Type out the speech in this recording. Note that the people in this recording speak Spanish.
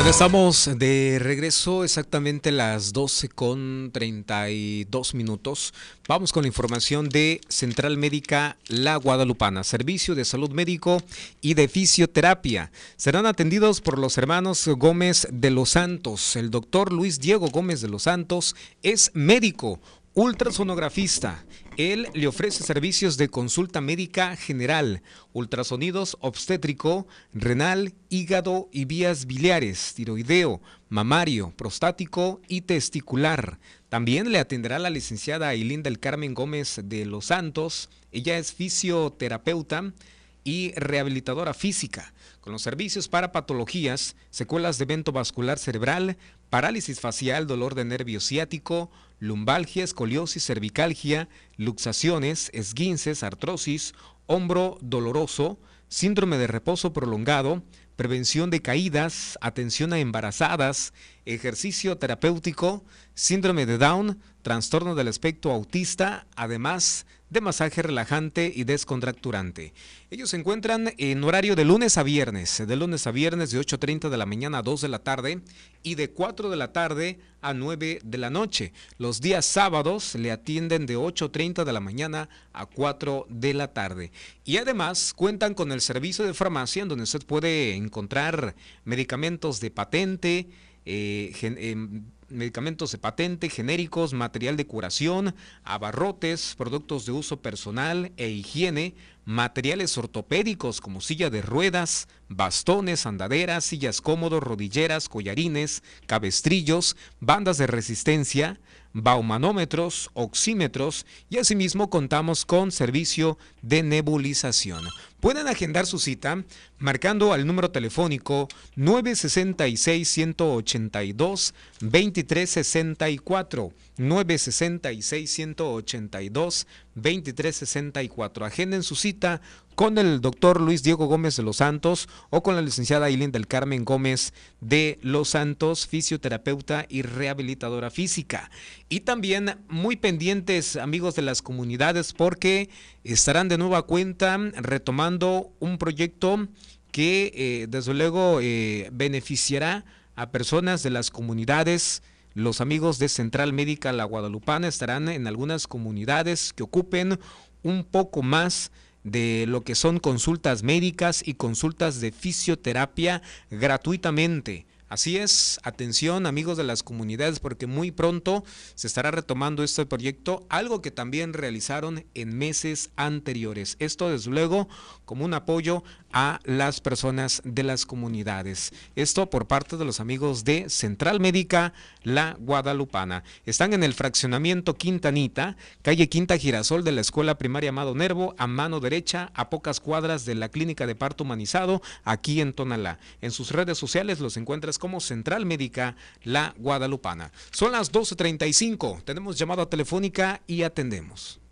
Estamos de regreso exactamente las 12:32. Vamos con la información de Central Médica La Guadalupana, servicio de salud médico y de fisioterapia. Serán atendidos por los hermanos Gómez de los Santos. El doctor Luis Diego Gómez de los Santos es médico, ultrasonografista. Él le ofrece servicios de consulta médica general, ultrasonidos obstétrico, renal, hígado y vías biliares, tiroideo, mamario, prostático y testicular. También le atenderá la licenciada Ailín del Carmen Gómez de los Santos. Ella es fisioterapeuta y rehabilitadora física, con los servicios para patologías, secuelas de evento vascular cerebral, parálisis facial, dolor de nervio ciático, lumbalgia, escoliosis, cervicalgia, luxaciones, esguinces, artrosis, hombro doloroso, síndrome de reposo prolongado, prevención de caídas, atención a embarazadas, ejercicio terapéutico, síndrome de Down, trastorno del espectro autista, además de masaje relajante y descontracturante. Ellos se encuentran en horario de lunes a viernes de 8:30 de la mañana a 2 de la tarde y de 4 de la tarde a 9 de la noche. Los días sábados le atienden de 8:30 de la mañana a 4 de la tarde. Y además cuentan con el servicio de farmacia en donde usted puede encontrar medicamentos de patente, medicamentos de patente, genéricos, material de curación, abarrotes, productos de uso personal e higiene, materiales ortopédicos como silla de ruedas, bastones, andaderas, sillas cómodos, rodilleras, collarines, cabestrillos, bandas de resistencia, baumanómetros, oxímetros y asimismo contamos con servicio de nebulización. Pueden agendar su cita marcando al número telefónico 966-182-2364, 966-182-2364. Agenden su cita con el doctor Luis Diego Gómez de los Santos o con la licenciada Ailín del Carmen Gómez de los Santos, fisioterapeuta y rehabilitadora física. Y también muy pendientes, amigos de las comunidades, porque estarán de nueva cuenta retomando un proyecto que desde luego beneficiará a personas de las comunidades. Los amigos de Central Médica La Guadalupana estarán en algunas comunidades que ocupen un poco más de lo que son consultas médicas y consultas de fisioterapia gratuitamente. Así es, atención amigos de las comunidades, porque muy pronto se estará retomando este proyecto, algo que también realizaron en meses anteriores. Esto desde luego como un apoyo a las personas de las comunidades. Esto por parte de los amigos de Central Médica La Guadalupana. Están en el fraccionamiento Quintanita, calle Quinta Girasol de la Escuela Primaria Amado Nervo, a mano derecha, a pocas cuadras de la Clínica de Parto Humanizado, aquí en Tonalá. En sus redes sociales los encuentras como Central Médica La Guadalupana. Son las 12:35, tenemos llamada telefónica y atendemos.